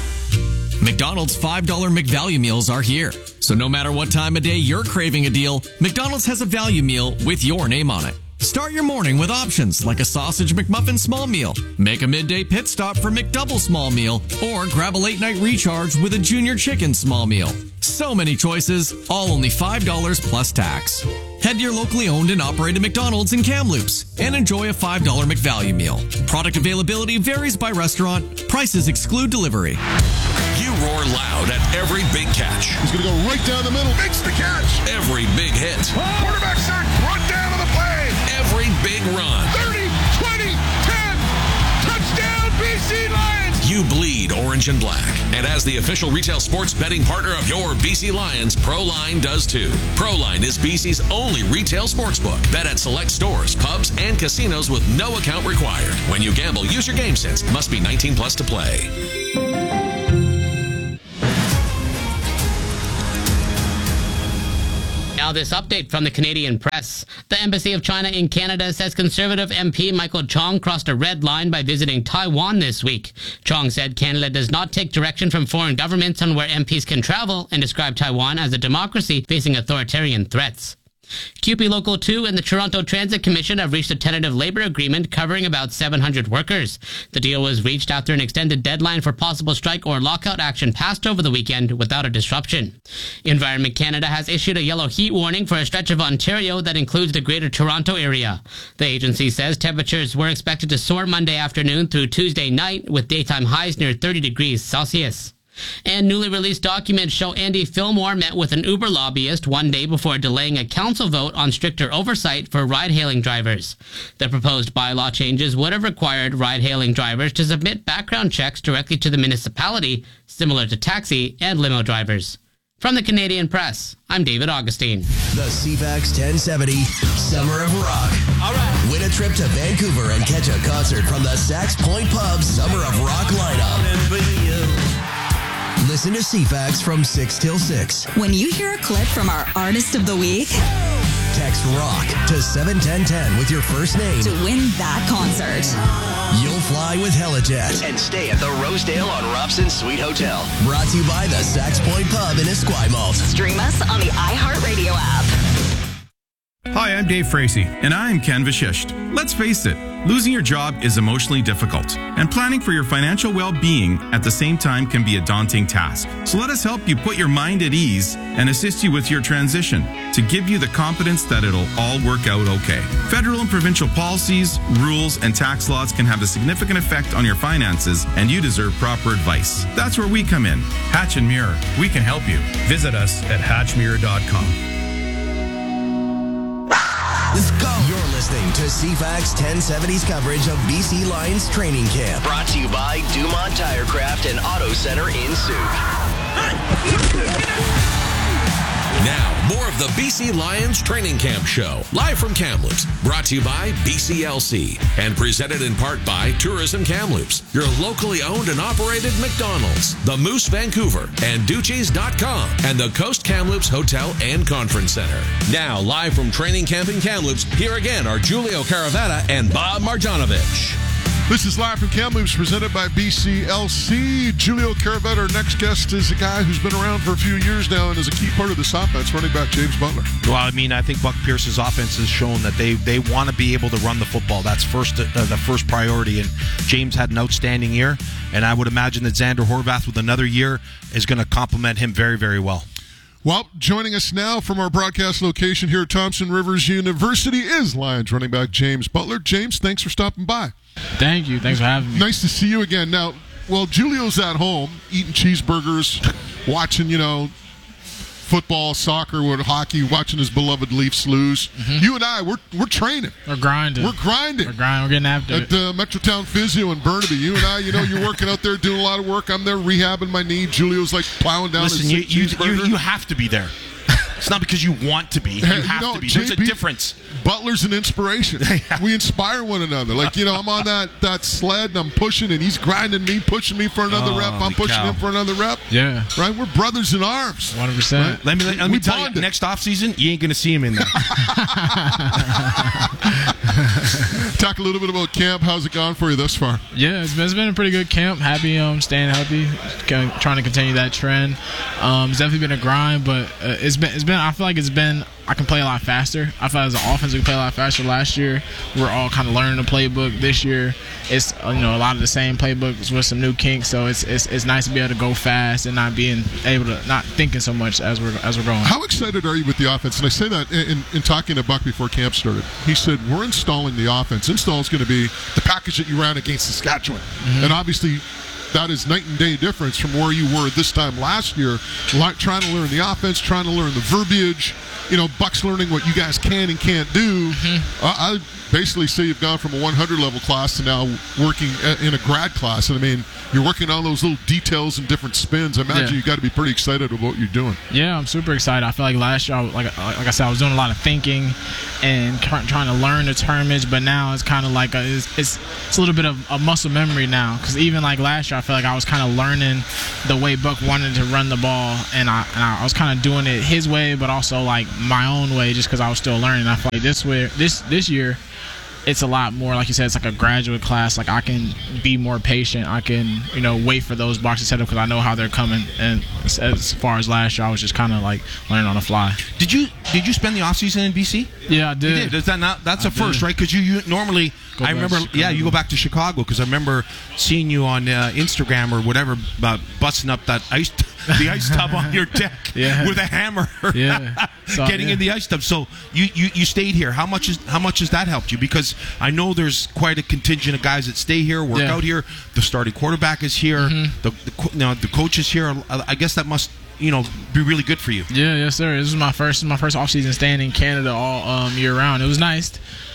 McDonald's five dollar McValue meals are here. So no matter what time of day you're craving a deal, McDonald's has a value meal with your name on it. Start your morning with options like a sausage McMuffin small meal, make a midday pit stop for McDouble small meal, or grab a late night recharge with a junior chicken small meal. So many choices, all only five dollars plus tax. Head to your locally owned and operated McDonald's in Kamloops and enjoy a five dollar McValue meal. Product availability varies by restaurant. Prices exclude delivery. You roar loud at every big catch. He's going to go right down the middle. Makes the catch. Every big hit. Quarterback sack. Brought down on the play. Every big run. thirty, twenty, ten. Touchdown, B C Lions. You bleed orange and black. And as the official retail sports betting partner of your B C Lions, ProLine does too. ProLine is B C's only retail sportsbook. Bet at select stores, pubs, and casinos with no account required. When you gamble, use your game sense. Must be nineteen plus to play. Now this update from the Canadian press. The Embassy of China in Canada says Conservative M P Michael Chong crossed a red line by visiting Taiwan this week. Chong said Canada does not take direction from foreign governments on where M Ps can travel and described Taiwan as a democracy facing authoritarian threats. C U P E Local two and the Toronto Transit Commission have reached a tentative labor agreement covering about seven hundred workers. The deal was reached after an extended deadline for possible strike or lockout action passed over the weekend without a disruption. Environment Canada has issued a yellow heat warning for a stretch of Ontario that includes the Greater Toronto area. The agency says temperatures were expected to soar Monday afternoon through Tuesday night, with daytime highs near thirty degrees Celsius. And newly released documents show Andy Fillmore met with an Uber lobbyist one day before delaying a council vote on stricter oversight for ride-hailing drivers. The proposed bylaw changes would have required ride-hailing drivers to submit background checks directly to the municipality, similar to taxi and limo drivers. From the Canadian Press, I'm David Augustine. The C FAX ten seventy Summer of Rock. All right. Win a trip to Vancouver and catch a concert from the Sax Point Pub Summer of Rock lineup. Listen to C FAX from six till six. When you hear a clip from our Artist of the Week, text ROCK to seven ten ten with your first name to win that concert. You'll fly with Helijet and stay at the Rosedale on Robson Suite Hotel. Brought to you by the Sax Point Pub in Esquimalt. Stream us on the iHeartRadio app. Hi, I'm Dave Fracey, and I'm Ken Vashisht. Let's face it, losing your job is emotionally difficult, and planning for your financial well-being at the same time can be a daunting task. So let us help you put your mind at ease and assist you with your transition to give you the confidence that it'll all work out okay. Federal and provincial policies, rules, and tax laws can have a significant effect on your finances, and you deserve proper advice. That's where we come in. Hatch and Mirror. We can help you. Visit us at hatch mirror dot com. Let's go. You're listening to C FAX ten seventy's coverage of B C Lions training camp. Brought to you by Dumont Tirecraft and Auto Center in Souk. Now, more of the B C Lions Training Camp Show, live from Kamloops, brought to you by B C L C and presented in part by Tourism Kamloops, your locally owned and operated McDonald's, the Moose Vancouver, and Ducci's dot com, and the Coast Kamloops Hotel and Conference Center. Now, live from Training Camp in Kamloops, here again are Julio Caravetta and Bob Marjanovic. This is Live from Kamloops, presented by B C L C. Julio Caravetta, our next guest, is a guy who's been around for a few years now and is a key part of this offense, running back James Butler. Well, I mean, I think Buck Pierce's offense has shown that they, they want to be able to run the football. That's first uh, the first priority, and James had an outstanding year, and I would imagine that Xander Horvath with another year is going to complement him very, very well. Well, joining us now from our broadcast location here at Thompson Rivers University is Lions running back James Butler. James, thanks for stopping by. Thank you. Thanks for having me. Nice to see you again. Now, well, Julio's at home eating cheeseburgers, watching, you know, football, soccer, with hockey, watching his beloved Leafs lose. Mm-hmm. You and I, we're we're training. We're grinding. We're grinding. We're grinding. We're getting after at it. At uh, Metrotown Physio in Burnaby. You and I, you know, you're working out there doing a lot of work. I'm there rehabbing my knee. Julio's like plowing down Listen, his you, you, cheeseburger. you, you have to be there. It's not because you want to be. You have you know, to be. J P, There's a difference. Butler's an inspiration. We inspire one another. Like, you know, I'm on that, that sled and I'm pushing and he's grinding me, pushing me for another oh, rep. I'm pushing cow. him for another rep. Yeah. Right? We're brothers in arms. one hundred percent. Right? Let me, let, let me we tell bonded. you, next offseason, you ain't going to see him in there. Talk a little bit about camp. How's it gone for you thus far? Yeah, it's been, it's been a pretty good camp. Happy um, staying healthy, trying to continue that trend. Um, it's definitely been a grind, but uh, it's been, it's been, I feel like it's been, I can play a lot faster. I feel like as an offense, we can play a lot faster. Last year, we were all kind of learning the playbook. This year, it's uh, you know a lot of the same playbooks with some new kinks. So it's it's it's nice to be able to go fast and not being able to not thinking so much as we're as we're going. How excited are you with the offense? And I say that in, in talking to Buck before camp started. He said we're installing the offense. Install is going to be the package that you ran against Saskatchewan, mm-hmm. and obviously. That is night and day difference from where you were this time last year, trying to learn the offense, trying to learn the verbiage. You know, Buck's learning what you guys can and can't do. Mm-hmm. Uh, I basically say you've gone from a one hundred level class to now working in a grad class. And I mean, you're working on those little details and different spins. I imagine yeah. you got to be pretty excited about what you're doing. Yeah, I'm super excited. I feel like last year, I was, like like I said, I was doing a lot of thinking and trying to learn the termage. But now it's kind of like a, it's, it's it's a little bit of a muscle memory now. Because even like last year, I feel like I was kind of learning the way Buck wanted to run the ball, and I and I was kind of doing it his way, but also like my own way, just because I was still learning. I feel like this way, this this year. it's a lot more, like you said, it's like a graduate class. Like I can be more patient. I can, you know, wait for those blocks to set up because I know how they're coming. And as far as last year, I was just kind of like learning on the fly. Did you did you spend the offseason in B C? Yeah, I did. You did. Is that not, that's I a first, did. right? Because you, you normally, Go I remember, yeah, you go back to Chicago because I remember seeing you on uh, Instagram or whatever, uh, busting up that ice, the ice tub on your deck Yeah. with a hammer, Yeah. So, getting yeah. in the ice tub. So you, you, you stayed here. How much is how much has that helped you? Because I know there's quite a contingent of guys that stay here, work Yeah. out here. The starting quarterback is here. Mm-hmm. The, the co- now the coach is here. I guess that must, you know, be really good for you. Yeah, yes, sir. This was my first, my first offseason staying in Canada all um, year round. It was nice.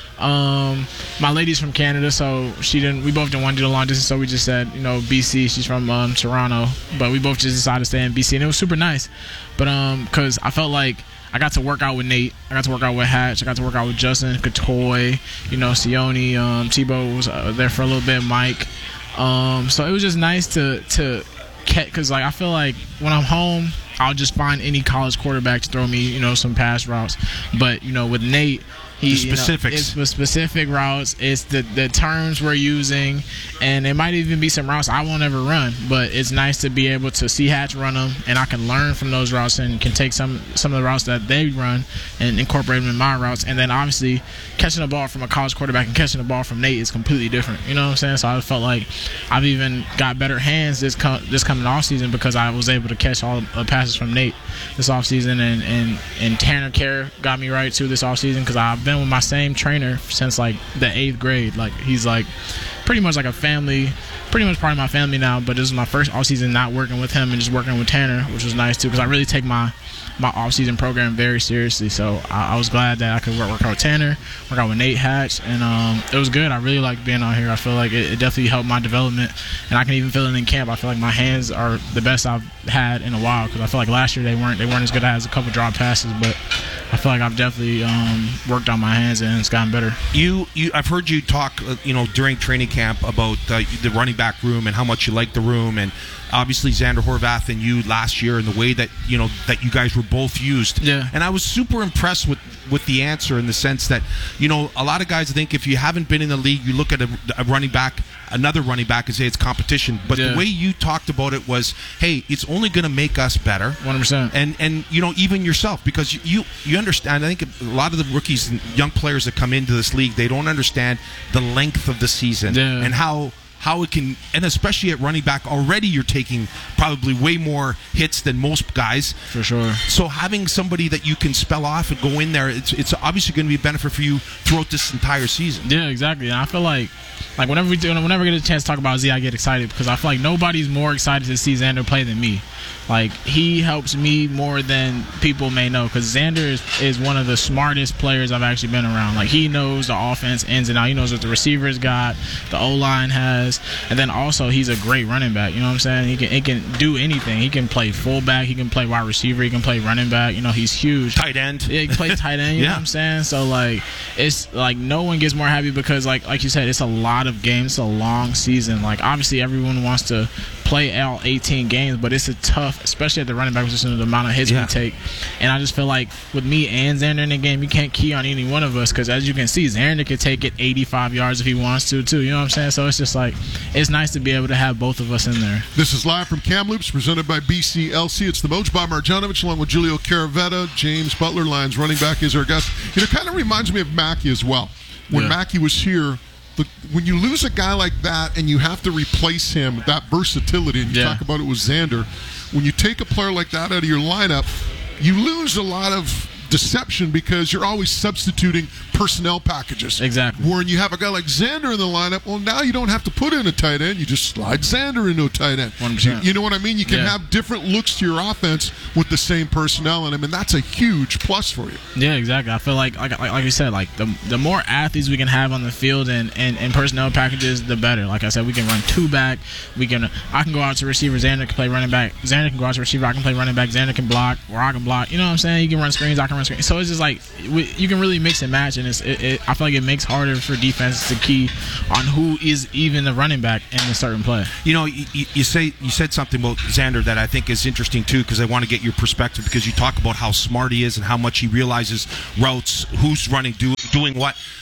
Um, my lady's from Canada, so she didn't. We both didn't want to do the long distance, so we just said, you know, B C. She's from um, Toronto, but we both just decided to stay in B C, and it was super nice. But um, cause I felt like I got to work out with Nate, I got to work out with Hatch, I got to work out with Justin, Katoy, you know, Sione, um, Tebow was uh, there for a little bit, Mike. Um, so it was just nice to to catch, cause like I feel like when I'm home, I'll just find any college quarterback to throw me, you know, some pass routes. But you know, with Nate, he, The specifics. You know, it's the specific routes. It's the the terms we're using, and it might even be some routes I won't ever run. But it's nice to be able to see Hatch run them, and I can learn from those routes and can take some some of the routes that they run and incorporate them in my routes. And then obviously catching the ball from a college quarterback and catching the ball from Nate is completely different. You know what I'm saying? So I felt like I've even got better hands this com- this coming off season because I was able to catch all the passes from Nate this off season, and and and Tanner Kerr got me right too this off season because I've been with my same trainer since like the eighth grade. Like he's like pretty much like a family, pretty much part of my family now. But this is my first off season not working with him and just working with Tanner, which was nice too because I really take my my off-season program very seriously. So I, I was glad that I could work, work out with Tanner, work out with Nate Hatch, and um, it was good. I really like being out here. I feel like it, it definitely helped my development, and I can even feel it in camp. I feel like my hands are the best I've had in a while because I feel like last year they weren't they weren't as good. I had a couple drop passes, but I feel like I've definitely um, worked on my hands and it's gotten better. You, you, I've heard you talk, uh, you know, during training camp about uh, the running back room and how much you like the room, and obviously Xander Horvath and you last year and the way that you know that you guys were both used. Yeah. And I was super impressed with with the answer in the sense that, you know, a lot of guys think if you haven't been in the league, you look at a, a running back, another running back, and say it's competition. But Yeah. the way you talked about it was, hey, it's only going to make us better. one hundred percent. And and you know, even yourself, because you, you you understand. I think a lot of the rookies and young players that come into this league, they don't understand the length of the season Yeah. and how. How it can, and especially at running back, already you're taking probably way more hits than most guys. For sure. So having somebody that you can spell off and go in there, it's it's obviously going to be a benefit for you throughout this entire season. Yeah, exactly. And I feel like, like whenever we do, whenever we get a chance to talk about Z, I get excited because I feel like nobody's more excited to see Xander play than me. Like he helps me more than people may know because Xander is, is one of the smartest players I've actually been around. Like he knows the offense ins and out. He knows what the receivers got, the O line has, and then also he's a great running back. You know what I'm saying? He can he can do anything. He can play fullback. He can play wide receiver. He can play running back. You know, he's huge. Tight end. Yeah, he plays tight end. You Yeah. know what I'm saying? So like, it's like no one gets more happy because like like you said, it's a lot of games. It's a long season. Like obviously everyone wants to play all eighteen games, but it's a tough, especially at the running back position, the amount of hits Yeah. we take. And I just feel like with me and Xander in the game, you can't key on any one of us because as you can see, Xander could take it eighty-five yards if he wants to too. You know what I'm saying? So it's just like it's nice to be able to have both of us in there. This is live from Kamloops, presented by B C L C. It's the Moj Bob Marjanovic along with Julio Caravetta. James Butler, Lions running back, is our guest. You know, it kind of reminds me of Mackey as well. When Yeah. Mackey was here, the, when you lose a guy like that and you have to replace him, that versatility, and you Yeah. talk about it with Xander, when you take a player like that out of your lineup, you lose a lot of deception because you're always substituting personnel packages. Exactly. When you have a guy like Xander in the lineup, well, now you don't have to put in a tight end. You just slide Xander into a tight end. one hundred percent. You, you know what I mean? You can Yeah. have different looks to your offense with the same personnel in him, and that's a huge plus for you. Yeah, exactly. I feel like, like, like, like you said, like the the more athletes we can have on the field and, and, and personnel packages, the better. Like I said, we can run two back. We can. I can go out to receiver. Xander can play running back. Xander can go out to receiver. I can play running back. Xander can block, or I can block. You know what I'm saying? You can run screens. I can run screens. So it's just like we, you can really mix and match, and it's. It, it, I feel like it makes harder for defenses to key on who is even the running back in a certain play. You know, you, you say you said something about Xander that I think is interesting too, because I want to get your perspective because you talk about how smart he is and how much he realizes routes, who's running, do, doing what.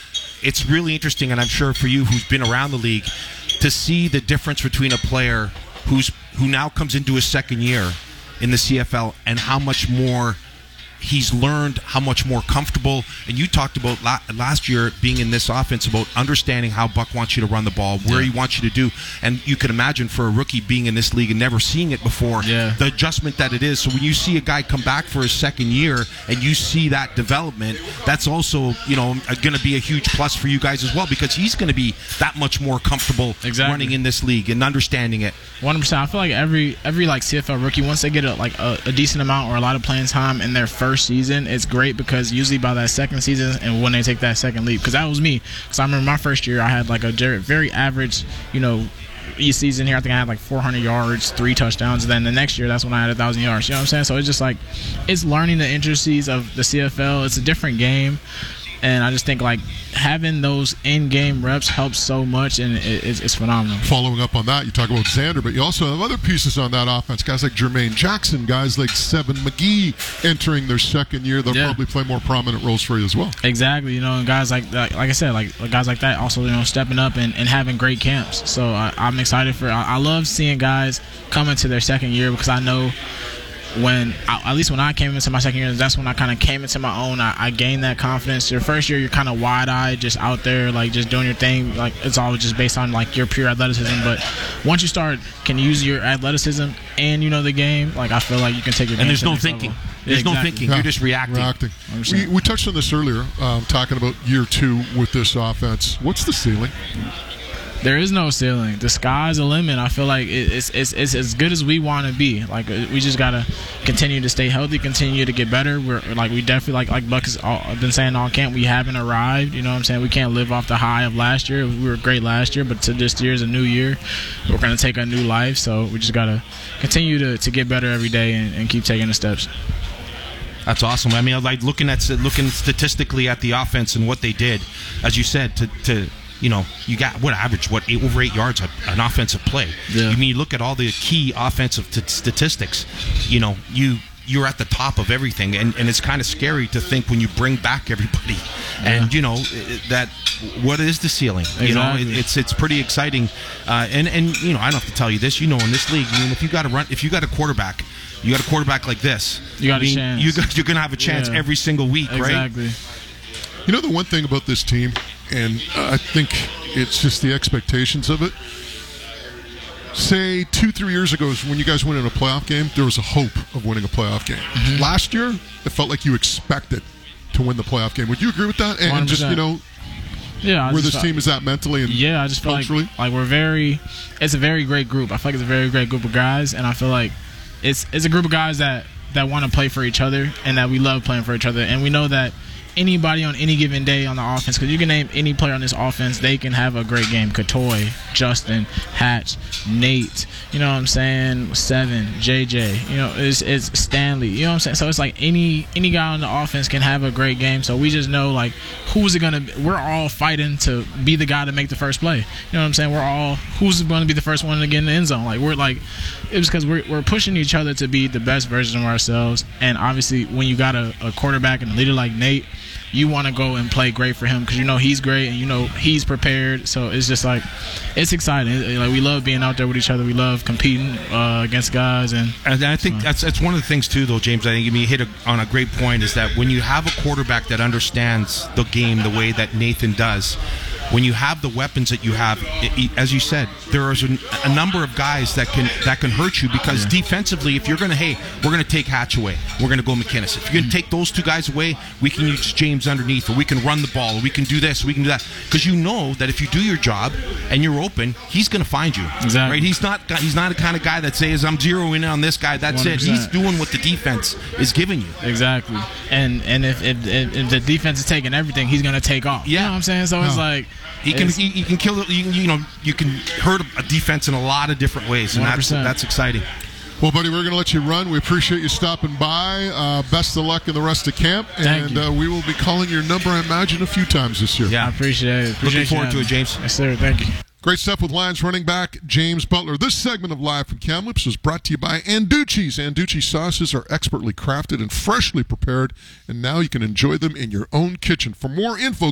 it's really interesting, and I'm sure for you who's been around the league, to see the difference between a player who's who now comes into his second year in the C F L and how much more he's learned, how much more comfortable. And you talked about la- last year being in this offense, about understanding how Buck wants you to run the ball, where Yeah. he wants you to do. And you can imagine for a rookie being in this league and never seeing it before, Yeah. the adjustment that it is. So when you see a guy come back for his second year and you see that development, that's also, you know, going to be a huge plus for you guys as well, because he's going to be that much more comfortable Exactly. running in this league and understanding it. one hundred percent. I feel like every every like C F L rookie, once they get a, like a, a decent amount or a lot of playing time in their first season, it's great, because usually by that second season and when they take that second leap, because that was me. Because I remember my first year, I had like a very, very average, you know, each season here. I think I had like four hundred yards, three touchdowns. And then the next year, that's when I had one thousand yards. You know what I'm saying? So it's just like, it's learning the intricacies of the C F L. It's a different game. And I just think like having those in-game reps helps so much, and it, it's, it's phenomenal. Following up on that, you talk about Xander, but you also have other pieces on that offense. Guys like Jermaine Jackson, guys like Seven McGee entering their second year. They'll Yeah. probably play more prominent roles for you as well. Exactly, you know, and guys like like, like I said, like guys like that also, you know, stepping up and, and having great camps. So I, I'm excited for. I, I love seeing guys come into their second year, because I know when I, at least when I came into my second year, that's when I kind of came into my own. I, I gained that confidence. Your first year, you're kind of wide-eyed, just out there, like just doing your thing. Like it's all just based on like your pure athleticism. But once you start, can use your athleticism and you know the game. Like I feel like you can take your game And there's to the no next thinking. level. There's Yeah, no exactly. thinking. You're just reacting. Reacting. We, we touched on this earlier, um, talking about year two with this offense. What's the ceiling? There is no ceiling. The sky's the limit. I feel like it- it's it's, it's as good as we want to be. Like uh, we just gotta continue to stay healthy, continue to get better. We're like we definitely like like Buck has all, been saying all camp. We haven't arrived. You know what I'm saying? We can't live off the high of last year. We were great last year, but to this year's a new year. We're gonna take a new life. So we just gotta continue to, to get better every day and, and keep taking the steps. That's awesome. I mean, like looking at looking statistically at the offense and what they did, as you said, to, to you know, you got what average, what eight, over eight yards an offensive play. Yeah. I mean, you look at all the key offensive t- statistics. You know, you you're at the top of everything, and, and it's kind of scary to think when you bring back everybody, and Yeah. you know that what is the ceiling? You know, Exactly. it, it's it's pretty exciting, uh, and and you know, I don't have to tell you this. You know, in this league, I mean, if you got to run, if you got a quarterback. You got a quarterback like this. You got I mean, a chance. You got, you're going to have a chance Yeah. every single week, right? Exactly. You know the one thing about this team, and I think it's just the expectations of it. Say two, three years ago, when you guys went in a playoff game, there was a hope of winning a playoff game. Mm-hmm. Last year, it felt like you expected to win the playoff game. Would you agree with that? And, and just, you know, Yeah, I where just this felt- team is at mentally and yeah, I just feel like culturally? like we're very. It's a very great group. I feel like it's a very great group of guys, and I feel like it's it's a group of guys that that want to play for each other and that we love playing for each other, and we know that anybody on any given day on the offense, because you can name any player on this offense, they can have a great game. Katoy, Justin, Hatch, Nate, you know what I'm saying, Seven, J J, you know, it's, it's Stanley, you know what I'm saying? So it's like any any guy on the offense can have a great game. So we just know, like, who's it going to be? We're all fighting to be the guy to make the first play. You know what I'm saying? We're all, who's going to be the first one to get in the end zone? Like, we're like, it was because we're, we're pushing each other to be the best version of ourselves. And obviously, when you got a, a quarterback and a leader like Nate, you want to go and play great for him because you know he's great and you know he's prepared. So it's just like, it's exciting. It- like we love being out there with each other. We love competing uh, against guys. And And I think that's that's one of the things too, though, James. I think you hit a, on a great point is that when you have a quarterback that understands the game the way that Nathan does, when you have the weapons that you have, it, it- as you said, there is a, a number of guys that can that can hurt you because defensively, if you're going to, hey, we're going to take Hatch away, we're going to go McKinnis. If you're going to take those two guys away, we can use James underneath, or we can run the ball, or we can do this, or we can do that. Because you know that if you do your job and you're open, he's going to find you. Exactly. Right? He's not he's not the kind of guy that says, I'm zeroing in on this guy. That's one hundred it. He's percent. doing what the defense is giving you. Exactly. And and if, if, if, if the defense is taking everything, he's going to take off. Yeah. You know what I'm saying? So it's No. like, He can it's- he, he can kill it. You, can- you know you can hurt a defense in a lot of different ways, and one hundred that's percent. that's exciting. Well, buddy, we're going to let you run. We appreciate you stopping by. Uh, best of luck in the rest of camp. Thank and you. uh, we will be calling your number, I imagine, a few times this year. Yeah, I appreciate it. Appreciate Looking forward you to it, having me. James. Yes, sir. Thank you. Great stuff with Lions running back James Butler. This segment of Live from Kamloops was brought to you by Anducci's. Anducci sauces are expertly crafted and freshly prepared, and now you can enjoy them in your own kitchen. For more info,